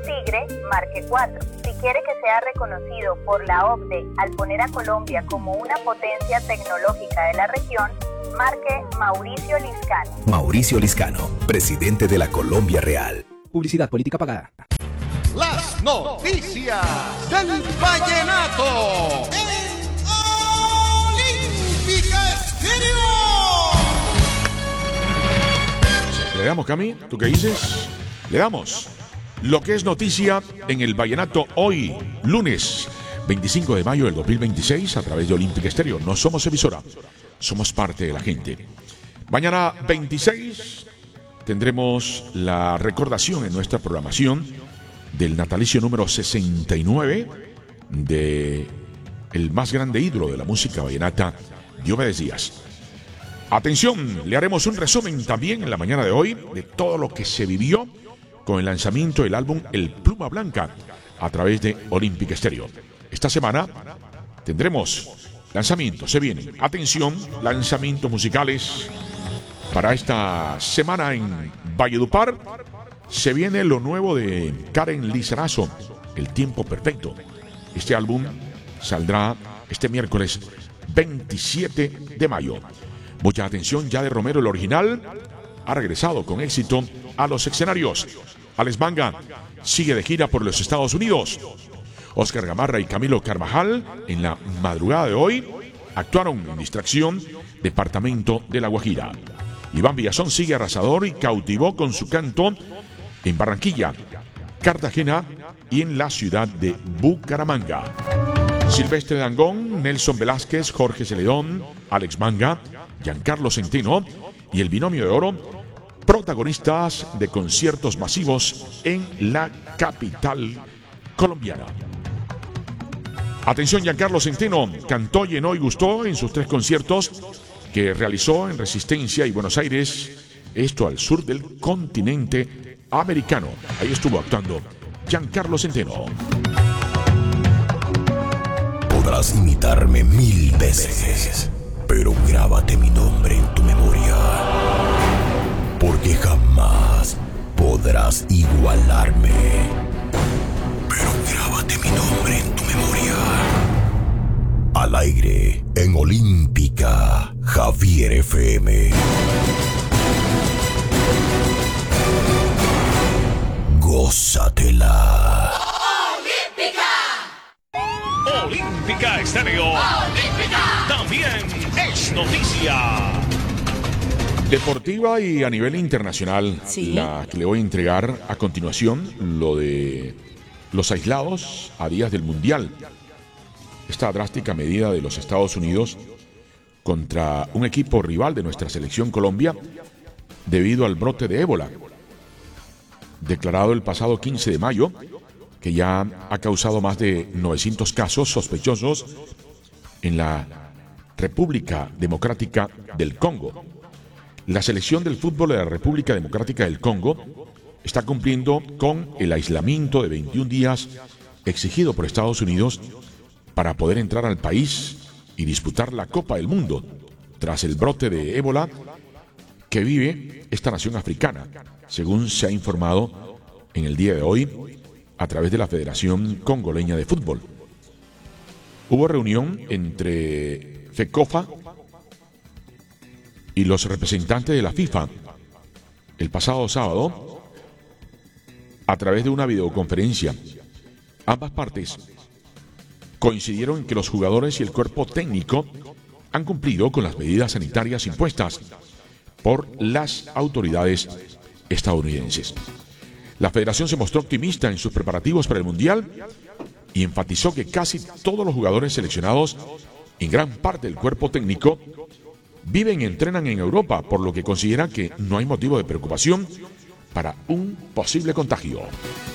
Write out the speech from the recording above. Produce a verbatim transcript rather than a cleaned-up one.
Tigre, marque cuatro. Si quiere que sea reconocido por la O C D E al poner a Colombia como una potencia tecnológica de la región, marque Mauricio Liscano. Mauricio Liscano, presidente de la Colombia Real. Publicidad política pagada. Las noticias del vallenato en Olímpica Estéreo. Le damos, Cami, ¿tú qué dices? Le damos lo que es noticia en el vallenato hoy, lunes veinticinco de mayo del dos mil veintiséis, a través de Olímpica Estéreo. No somos emisora, somos parte de la gente. Mañana veintiséis tendremos la recordación en nuestra programación del natalicio número sesenta y nueve de el más grande ídolo de la música vallenata, Diomedes Díaz. Atención, le haremos un resumen también en la mañana de hoy de todo lo que se vivió con el lanzamiento del álbum El Pluma Blanca a través de Olímpica Estéreo. Esta semana tendremos lanzamientos, se vienen, atención, lanzamientos musicales para esta semana en Valledupar. Se viene lo nuevo de Karen Lizarazo, El Tiempo Perfecto. Este álbum saldrá este miércoles veintisiete de mayo. Mucha atención, Yade Romero, el original, ha regresado con éxito a los escenarios. Alex Manga sigue de gira por los Estados Unidos. Oscar Gamarra y Camilo Carvajal, en la madrugada de hoy, actuaron en Distracción, departamento de La Guajira. Iván Villazón sigue arrasador y cautivó con su canto en Barranquilla, Cartagena y en la ciudad de Bucaramanga. Silvestre Dangond, Nelson Velázquez, Jorge Celedón, Alex Manga, Giancarlo Centeno y el Binomio de Oro, protagonistas de conciertos masivos en la capital colombiana. Atención, Giancarlo Centeno cantó, llenó y gustó en sus tres conciertos que realizó en Resistencia y Buenos Aires, esto al sur del continente americano. Ahí estuvo actuando Giancarlo Centeno. Podrás imitarme mil veces, pero grábate mi nombre en tu memoria, porque jamás podrás igualarme. Pero grábate mi nombre en tu memoria. Al aire, en Olímpica, Javier F M. Gózatela. Olímpica. Olímpica Estéreo. Olímpica. También es noticia Deportiva y a nivel internacional. Sí. La que le voy a entregar a continuación, lo de los aislados a días del Mundial. Esta drástica medida de los Estados Unidos contra un equipo rival de nuestra selección Colombia debido al brote de ébola, declarado el pasado quince de mayo, que ya ha causado más de novecientos casos sospechosos en la República Democrática del Congo. La selección del fútbol de la República Democrática del Congo está cumpliendo con el aislamiento de veintiún días exigido por Estados Unidos para poder entrar al país y disputar la Copa del Mundo tras el brote de ébola que vive esta nación africana, según se ha informado en el día de hoy a través de la Federación Congoleña de Fútbol. Hubo reunión entre FECOFA y los representantes de la FIFA el pasado sábado a través de una videoconferencia. Ambas partes coincidieron en que los jugadores y el cuerpo técnico han cumplido con las medidas sanitarias impuestas por las autoridades estadounidenses. La federación se mostró optimista en sus preparativos para el Mundial y enfatizó que casi todos los jugadores seleccionados y gran parte del cuerpo técnico viven y entrenan en Europa, por lo que considera que no hay motivo de preocupación para un posible contagio.